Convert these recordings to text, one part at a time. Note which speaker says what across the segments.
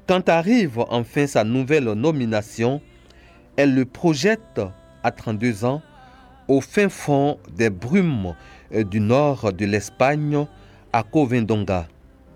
Speaker 1: Quand arrive enfin sa nouvelle nomination, elle le projette à 32 ans au fin fond des brumes du nord de l'Espagne, à Covendonga.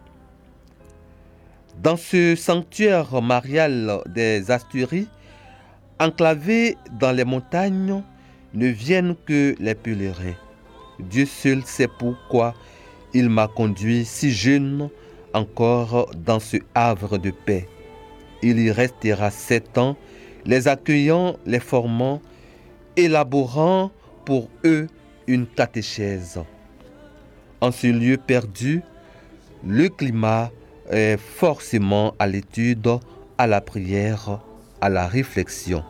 Speaker 1: Dans ce sanctuaire marial des Asturies, enclavé dans les montagnes, ne viennent que les pèlerins. Dieu seul sait pourquoi il m'a conduit si jeune encore dans ce havre de paix. Il y restera 7 ans, les accueillant, les formant, élaborant pour eux une catéchèse. En ce lieu perdu, le climat est forcément à l'étude, à la prière, à la réflexion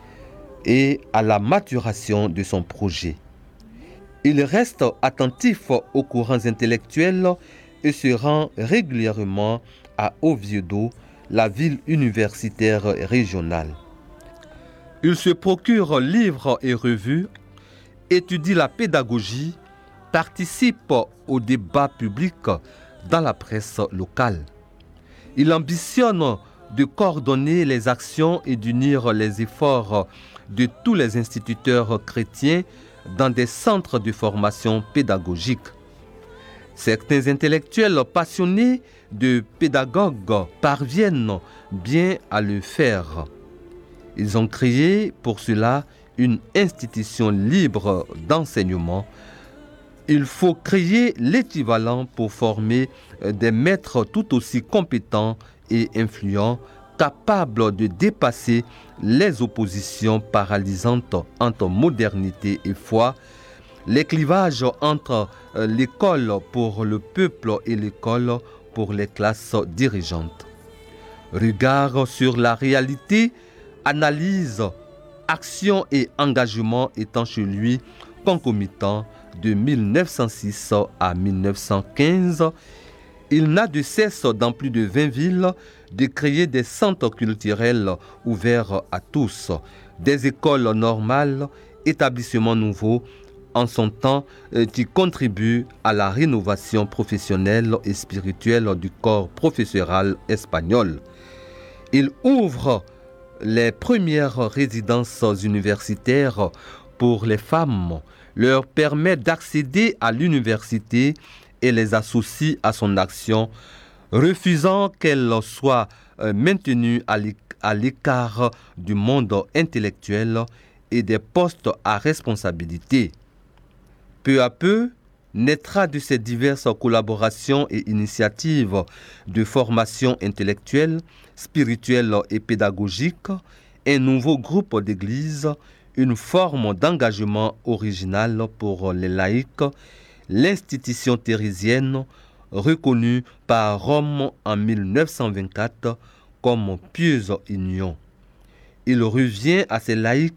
Speaker 1: et à la maturation de son projet. Il reste attentif aux courants intellectuels et se rend régulièrement à Oviedo, la ville universitaire régionale. Il se procure livres et revues, étudie la pédagogie, participe aux débats publics dans la presse locale. Il ambitionne de coordonner les actions et d'unir les efforts de tous les instituteurs chrétiens dans des centres de formation pédagogique. Certains intellectuels passionnés de pédagogues parviennent bien à le faire. Ils ont créé pour cela une institution libre d'enseignement. Il faut créer l'équivalent pour former des maîtres tout aussi compétents et influents, capables de dépasser les oppositions paralysantes entre modernité et foi, les clivages entre l'école pour le peuple et l'école pour les classes dirigeantes. Regard sur la réalité, analyse, action et engagement étant chez lui concomitant de 1906 à 1915, il n'a de cesse dans plus de 20 villes de créer des centres culturels ouverts à tous, des écoles normales, établissements nouveaux, en son temps qui contribuent à la rénovation professionnelle et spirituelle du corps professoral espagnol. Il ouvre les premières résidences universitaires pour les femmes, leur permet d'accéder à l'université et les associe à son action, refusant qu'elles soient maintenues à l'écart du monde intellectuel et des postes à responsabilité. Peu à peu, naîtra de ces diverses collaborations et initiatives de formation intellectuelle, spirituelle et pédagogique, un nouveau groupe d'églises, une forme d'engagement original pour les laïcs, l'institution thérésienne, reconnue par Rome en 1924 comme pieuse union. Il revient à ces laïcs